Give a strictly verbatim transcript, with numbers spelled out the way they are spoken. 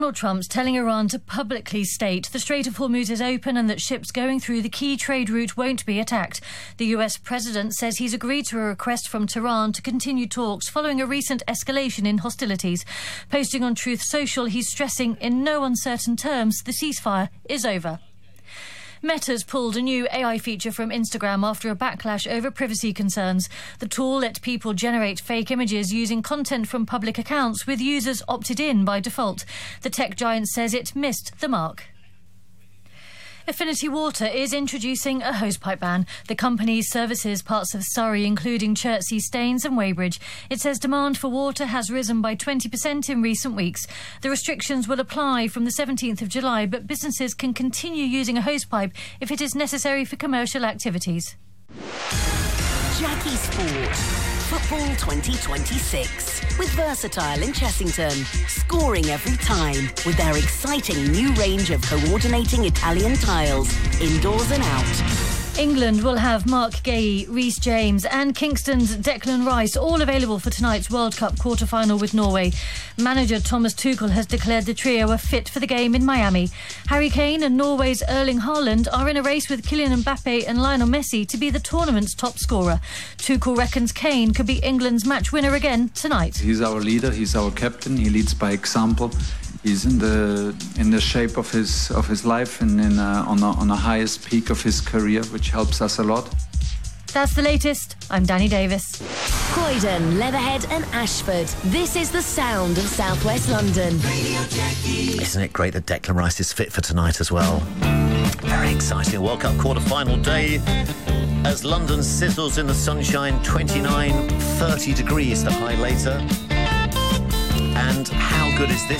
Donald Trump's telling Iran to publicly state the Strait of Hormuz is open and that ships going through the key trade route won't be attacked. The U S president says he's agreed to a request from Tehran to continue talks following a recent escalation in hostilities. Posting on Truth Social, he's stressing in no uncertain terms the ceasefire is over. Meta's pulled a new A I feature from Instagram after a backlash over privacy concerns. The tool let people generate fake images using content from public accounts, with users opted in by default. The tech giant says it missed the mark. Affinity Water is introducing a hosepipe ban. The company services parts of Surrey, including Chertsey, Staines and Weybridge. It says demand for water has risen by twenty percent in recent weeks. The restrictions will apply from the seventeenth of July, but businesses can continue using a hosepipe if it is necessary for commercial activities. Jackie Sport. Football twenty twenty-six with Versatile in Chessington, scoring every time with their exciting new range of coordinating Italian tiles, indoors and out. England will have Mark Gay, Reece James and Kingston's Declan Rice all available for tonight's World Cup quarter-final with Norway. Manager Thomas Tuchel has declared the trio are fit for the game in Miami. Harry Kane and Norway's Erling Haaland are in a race with Kylian Mbappe and Lionel Messi to be the tournament's top scorer. Tuchel reckons Kane could be England's match winner again tonight. He's our leader, he's our captain, he leads by example. He's in the in the shape of his of his life and in uh, on, the, on the highest peak of his career, which helps us a lot. That's the latest. I'm Danny Davis. Croydon, Leatherhead and Ashford. This is the sound of South West London. Isn't it great that Declan Rice is fit for tonight as well? Very exciting. World Cup quarter-final day as London sizzles in the sunshine. Twenty-nine, thirty degrees the high later. And how good is this?